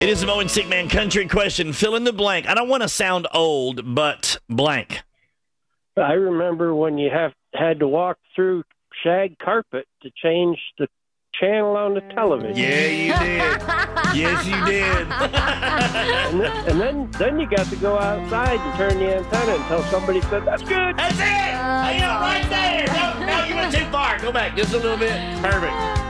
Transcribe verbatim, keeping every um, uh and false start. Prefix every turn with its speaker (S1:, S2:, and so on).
S1: It is the Mo and Sick Man Country question. Fill in the blank. I don't want to sound old, but blank.
S2: I remember when you have had to walk through shag carpet to change the channel on the television.
S1: Yeah, you did. Yes, you did.
S2: and, then, and then then you got to go outside and turn the antenna until somebody said, that's good.
S1: That's it. Hang on right there. No, no, you went too far. Go back just a little bit. Perfect.